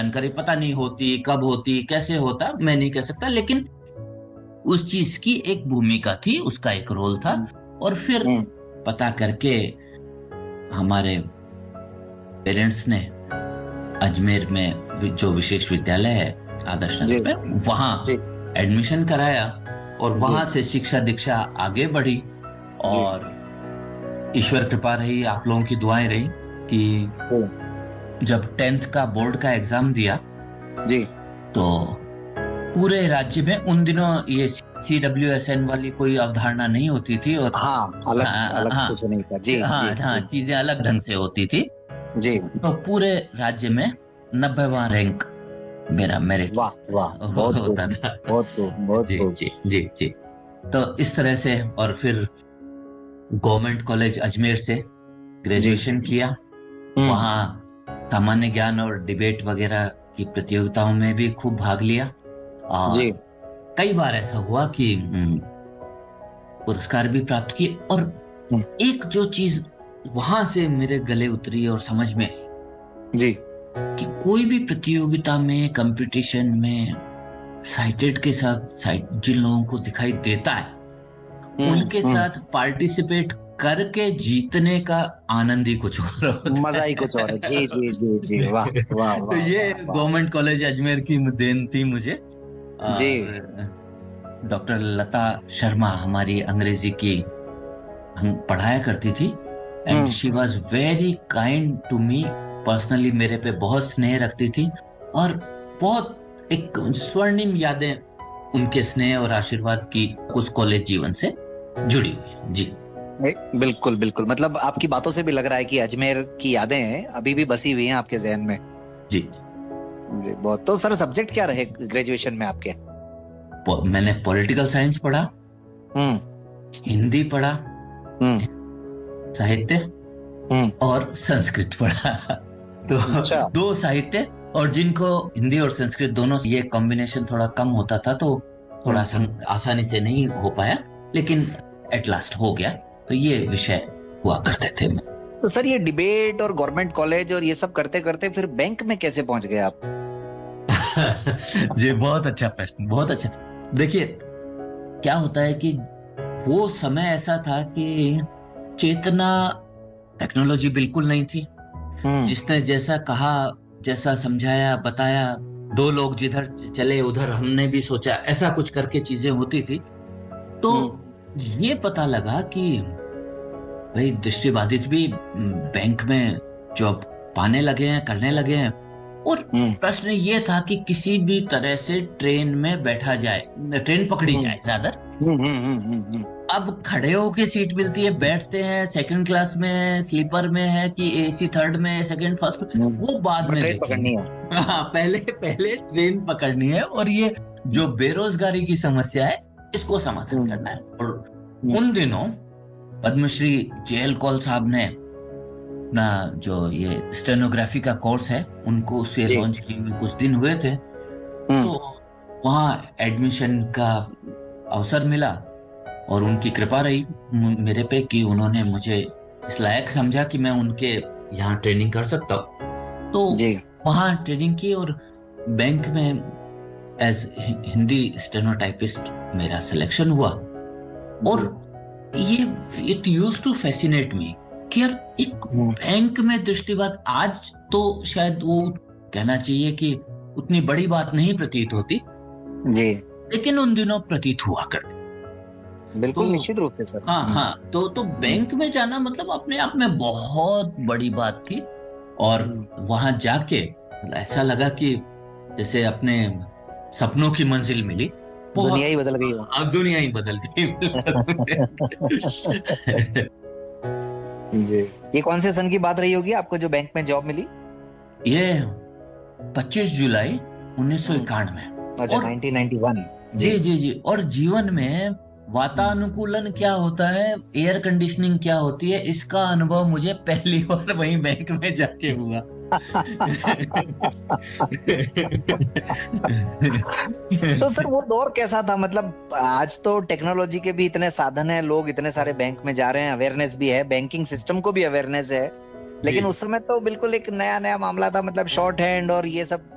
जानकारी पता नहीं होती, कब होती, कैसे होता, मैं नहीं कह सकता, लेकिन उस चीज की एक भूमिका थी, उसका एक रोल था। हम्म, और फिर हम्म, पता करके हमारे पेरेंट्स ने अजमेर में जो विशेष विद्यालय है आदर्श जी, नगर में, वहां जी, एडमिशन कराया। और जी, वहां से शिक्षा दीक्षा आगे बढ़ी। जी, और ईश्वर कृपा रही, आप लोगों की दुआएं रही कि जी, जब 10th का बोर्ड का एग्जाम दिया जी। तो पूरे राज्य में उन दिनों ये CWSN वाली कोई अवधारणा नहीं होती थी। और हाँ, अलग हाँ अलग हाँ कुछ नहीं था। जी, हाँ जी, हाँ, जी, चीजें अलग ढंग से होती थी। जी। तो पूरे राज्य में 90वां रैंक मेरा मेरिट वाह, वाह, बहुत खूब, होता था। बहुत खूब, बहुत जी खूब। जी जी जी। तो इस तरह से, और फिर गवर्नमेंट कॉलेज अजमेर से जी। ग्रेजुएशन किया। हम्म। वहाँ सामान्य ज्ञान और डिबेट वगैरह की प्रतियोगिताओं में भी खूब भाग लिया। और जी। कई बार ऐसा हुआ कि पुरस्कार भी प्राप्त किए। और हम्म, एक जो चीज वहां से मेरे गले उतरी और समझ में आई जी। कि कोई भी प्रतियोगिता में, कंपटीशन में साइटेड के साथ साइट जिन लोगों को दिखाई देता है, हम्म, उनके हम्म। साथ पार्टिसिपेट करके जीतने का आनंद ही कुछ और होता मजा ही कुछ और है। जी, जी, जी, जी। वाह, है। वाह, तो वाह, ये वाह, वाह। गवर्नमेंट कॉलेज अजमेर की देन थी मुझे। जी। और डॉक्टर लता शर्मा हमारी अंग्रेजी की हम पढ़ाया करती थी। And hmm. She was very kind to me personally, मेरे पे बहुत स्नेह रखती थी। और बहुत एक स्वर्णिम यादें उनके स्नेह और आशीर्वाद की उस कॉलेज जीवन से जुड़ी हुई है। जी बिल्कुल, बिल्कुल, मतलब आपकी बातों से भी लग रहा है कि अजमेर की यादें हैं अभी भी बसी हुई हैं आपके जहन में। जी। जी, बहुत। तो सर, सब्जेक्ट क्या रहे ग्रेजुएशन में आपके? मैंने पॉलिटिकल साइंस पढ़ा, हम्म, हिंदी पढ़ा, हम्म, साहित्य हम्म। और संस्कृत पढ़ा। तो अच्छा। दो साहित्य। और जिनको हिंदी और संस्कृत दोनों ये कॉम्बिनेशन थोड़ा कम होता था, तो थोड़ा हम्म। आसानी से नहीं हो पाया, लेकिन एट लास्ट हो गया। तो ये विषय हुआ करते थे। तो सर, ये डिबेट और गवर्नमेंट कॉलेज और ये सब करते करते फिर बैंक में कैसे पहुंच गए आप? जी, बहुत अच्छा प्रश्न, बहुत अच्छा। देखिए, क्या होता है कि वो समय ऐसा था कि चेतना, टेक्नोलॉजी बिल्कुल नहीं थी। हम्म, जिसने जैसा कहा, जैसा समझाया, बताया, दो लोग जिधर चले उधर हमने भी सोचा, ऐसा कुछ करके चीजें होती थी। तो हम्म, ये पता लगा कि भाई दृष्टिबाधित भी बैंक में जॉब पाने लगे हैं, करने लगे हैं। और हम्म, प्रश्न ये था कि किसी भी तरह से ट्रेन में बैठा जाए, ट्रेन पकड़ी हम्म, जाए रादर। हम्म, हम्म, हम्म, अब खड़े होके सीट मिलती है, बैठते हैं, सेकंड क्लास में, स्लीपर में है कि AC थर्ड में, सेकंड फर्स्ट, वो बाद बट में ट्रेन देखेंगे। पकड़नी है। हाँ, पहले पहले ट्रेन पकड़नी है। और ये जो बेरोजगारी की समस्या है, इसको समाधान हम्म, करना है। और हम्म, उन दिनों पद्मश्री JL कौल साहब ने अपना जो ये स्टेनोग्राफी का कोर्स है, उनको उसे जी। लॉन्च किए हुए कुछ दिन हुए थे। हम्म, तो वहाँ एडमिशन का अवसर मिला। और उनकी कृपा रही मेरे पे कि उन्होंने मुझे इस लायक समझा कि मैं उनके यहाँ ट्रेनिंग कर सकता हूँ। तो जी। वहाँ ट्रेनिंग की। और बैंक में एज हिंदी स्टेनोटाइपिस्ट मेरा सिलेक्शन हुआ। और जी। ये इट यूज टू फैसिनेट मी कि यार, एक हम्म, बैंक में दृष्टिबात, आज तो शायद वो कहना चाहिए कि उतनी बड़ी बात नहीं प्रतीत होती, जी। लेकिन उन दिनों प्रतीत हुआ करती। तो बिल्कुल, निश्चित रूप से सर। हाँ हम्म, हाँ, तो हम्म, बैंक में जाना मतलब अपने आप में बहुत बड़ी बात थी। और हम्म। वहां जाके ऐसा लगा कि जैसे अपने सपनों की मंजिल मिली। दुनिया ही बहुत, बदल गई हो। अब दुनिया ही बदल गई बिल्कुल। जी। ये कौन से सन की बात रही होगी आपको जो बैंक में जॉब मिली? ये 25 जुलाई 1991 में। अच्छा, और 1991। जी। जी जी जी। और जीवन में हम्म। वातानुकूलन क्या होता है, एयर कंडीशनिंग क्या होती है, इसका अनुभव मुझे पहली बार वहीं बैंक में जाके हुआ। तो सर, वो दौर कैसा था? मतलब आज तो टेक्नोलॉजी के भी इतने साधन हैं, लोग इतने सारे बैंक में जा रहे हैं, अवेयरनेस भी है, बैंकिंग सिस्टम को भी अवेयरनेस है। जी लेकिन उस समय तो बिल्कुल एक नया नया मामला था, मतलब शॉर्ट हैंड और ये सब